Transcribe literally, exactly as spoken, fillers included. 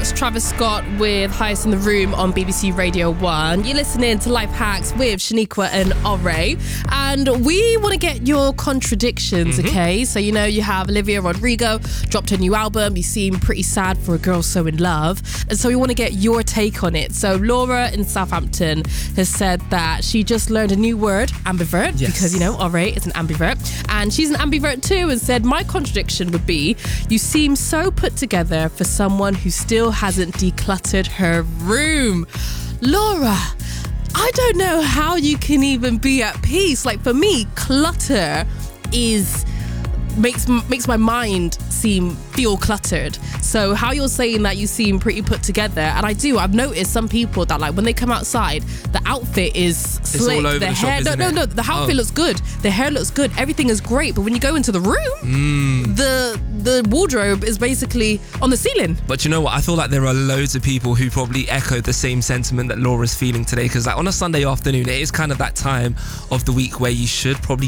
That's Travis Scott with Highest in the Room on B B C Radio one. You're listening to Life Hacks with Shaniqua and Ore. And we want to get your contradictions, mm-hmm. okay? So, you know, you have Olivia Rodrigo, dropped a new album. You seem pretty sad for a girl so in love. And so we want to get your take on it. So Laura in Southampton has said that she just learned a new word, ambivert, yes. because, you know, Ore is an ambivert. And she's an ambivert too, and said, my contradiction would be, you seem so put together for someone who still hasn't decluttered her room. Laura, I don't know how you can even be at peace. Like, for me, clutter is makes makes my mind seem feel cluttered. So how you're saying that you seem pretty put together, and I do, I've noticed some people that, like, when they come outside, the outfit is slick, it's all over the, the hair shop, no isn't no it? no the outfit oh. looks good, the hair looks good, everything is great, but when you go into the room, mm. the the wardrobe is basically on the ceiling. But you know what, I feel like there are loads of people who probably echo the same sentiment that Laura's feeling today, because like on a Sunday afternoon, it is kind of that time of the week where you should probably